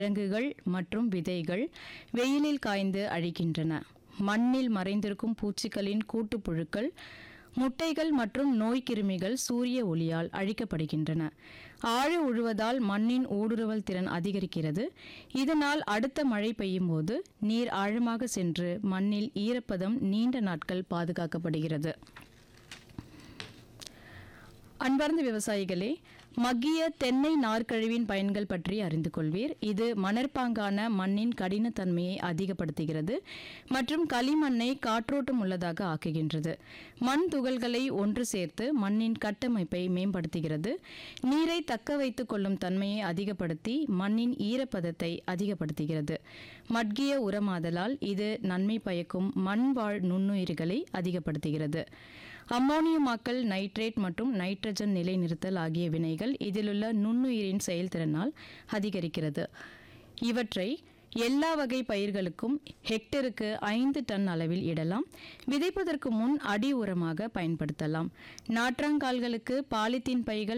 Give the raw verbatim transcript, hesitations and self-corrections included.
கிழங்குகள் மற்றும் விதைகள் வெயிலில் காய்ந்து அழிக்கின்றன. மண்ணில் மறைந்திருக்கும் பூச்சிகளின் கூட்டுப்புழுக்கள், முட்டைகள் மற்றும் நோய்க்கிருமிகள் சூரிய ஒளியால் அழிக்கப்படுகின்றன. ஆழ உழுவதால் மண்ணின் ஊடுருவல் திறன் அதிகரிக்கிறது. இதனால் அடுத்த மழை பெய்யும் போது நீர் ஆழமாக சென்று மண்ணில் ஈரப்பதம் நீண்ட நாட்கள் பாதுகாக்கப்படுகிறது. அன்பார்ந்த விவசாயிகளே, மக்கிய தென்னை நார்க்கழிவின் பயன்கள் பற்றி அறிந்து கொள்வீர். இது மணற்பாங்கான மண்ணின் கடினத்தன்மையை அதிகப்படுத்துகிறது மற்றும் களிமண்ணை காற்றோட்டம் உள்ளதாக ஆக்குகின்றது. மண் துகள்களை ஒன்று சேர்த்து மண்ணின் கட்டமைப்பை மேம்படுத்துகிறது. நீரை தக்க வைத்துக் கொள்ளும் தன்மையை அதிகப்படுத்தி மண்ணின் ஈரப்பதத்தை அதிகப்படுத்துகிறது. மட்கிய உரமாதலால் இது நன்மை பயக்கும் மண்வாழ் நுண்ணுயிர்களை அதிகப்படுத்துகிறது. அம்மோனியமாக்கல், நைட்ரேட் மற்றும் நைட்ரஜன் நிலைநிறுத்தல் ஆகிய வினைகள் இதிலுள்ள நுண்ணுயிரின் செயல்திறனால் அதிகரிக்கிறது. இவற்றை எல்லா வகை பயிர்களுக்கும் ஹெக்டருக்கு ஐந்து டன் அளவில் இடலாம். விதைப்பதற்கு முன் அடி உரமாக பயன்படுத்தலாம். நாற்றாங்கால்களுக்கு பாலித்தீன் பைகள்